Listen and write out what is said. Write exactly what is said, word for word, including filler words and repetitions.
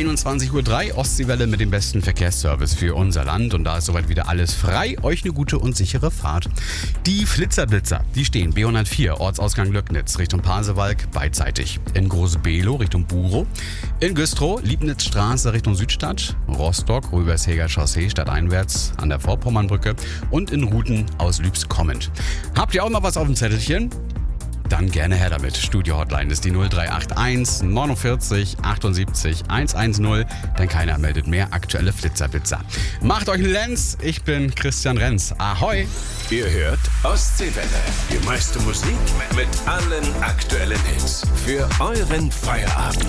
einundzwanzig Uhr drei, Ostseewelle mit dem besten Verkehrsservice für unser Land. Und da ist soweit wieder alles frei. Euch eine gute und sichere Fahrt. Die Flitzerblitzer, die stehen B hundertvier, Ortsausgang Löcknitz, Richtung Pasewalk, beidseitig. In Groß-Below, Richtung Burow. In Güstrow, Liebnitzstraße, Richtung Südstadt. Rostock, Rübersheger Chaussee, stadteinwärts an der Vorpommernbrücke. Und in Ruten aus Lübs kommend. Habt ihr auch noch was auf dem Zettelchen? Dann gerne her damit. Studio-Hotline ist die null drei acht eins neunundvierzig achtundsiebzig hundertzehn, denn keiner meldet mehr aktuelle Flitzerblitzer. Macht euch einen Lenz, ich bin Christian Renz. Ahoi! Ihr hört Ostseewelle, die meiste Musik mit allen aktuellen Hits für euren Feierabend.